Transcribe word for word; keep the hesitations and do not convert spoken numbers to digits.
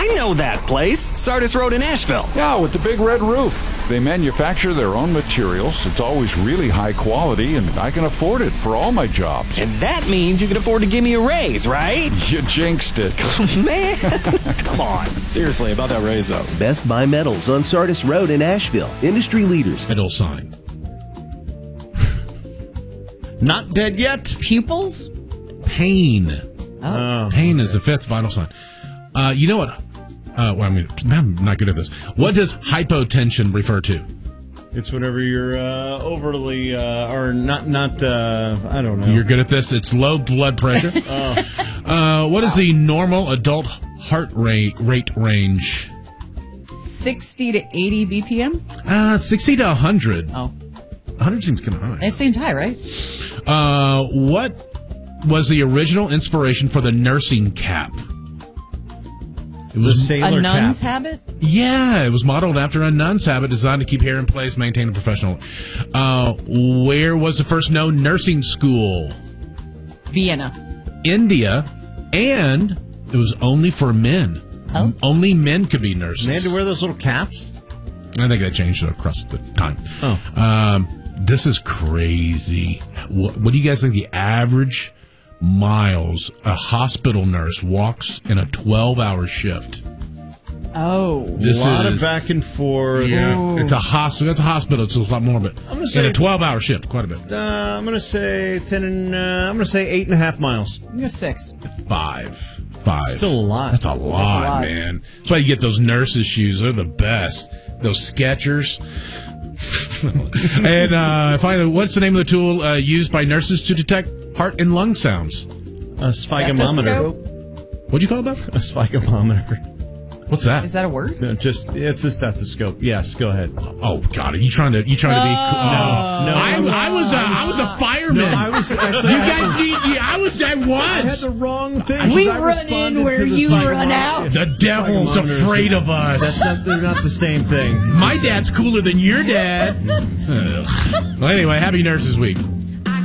I know that place. Sardis Road in Asheville. Yeah, with the big red roof. They manufacture their own materials. It's always really high quality, and I can afford it for all my jobs. And that means you can afford to give me a raise, right? You jinxed it. Man, come on. Seriously, about that raise, though. Best Buy Metals on Sardis Road in Asheville. Industry leaders. Idle sign. Not dead yet. Pupils? Pain. Oh. Pain is the fifth vital sign. Uh, you know what? Uh, well, I mean, I'm not good at this. What does hypotension refer to? It's whenever you're uh, overly, uh, or not, not. Uh, I don't know. You're good at this. It's low blood pressure. oh. uh, what is the normal adult heart rate rate range? sixty to eighty B P M? Uh, sixty to one hundred. Oh. one hundred seems kind of high. It seems high, right? Uh, what was the original inspiration for the nursing cap? It was the sailor a nun's cap. habit? Yeah, it was modeled after a nun's habit designed to keep hair in place, maintain a professional. Uh, where was the first known nursing school? Vienna. India, and it was only for men. Oh. Only men could be nurses. They had to wear those little caps? I think that changed across the time. Oh. Um, this is crazy. What, what do you guys think the average miles a hospital nurse walks in a twelve-hour shift? Oh. This a lot is, of back and forth. Yeah, Ooh. it's a hospital. It's a hospital, so it's a lot more, but I'm gonna say, in a twelve-hour shift, quite a bit. Uh, I'm going to say ten and, uh, I'm going to say eight and a half miles. You're six. Five. Five. Still a lot. That's a lot, That's a lot. man. That's why you get those nurses' shoes. They're the best. Those Skechers. And uh, finally, what's the name of the tool uh, used by nurses to detect heart and lung sounds? A sphigometer. Stethoscope? What'd you call it, Bob? A sphigometer. What's that? Is that a word? No, just it's a stethoscope. Yes, go ahead. Oh God, are you trying to? You trying to be? Oh. No, I, I was- I was. A, I was a fireman. No, I was actually. You guys need. Yeah, I was. I I had was. the wrong thing. We I run in responded where to the you sphigometer. run out. The devil's Sphigometers. afraid of us. That's not, they're not the same thing. My dad's cooler than your dad. Ugh. Well, anyway, happy Nurses Week.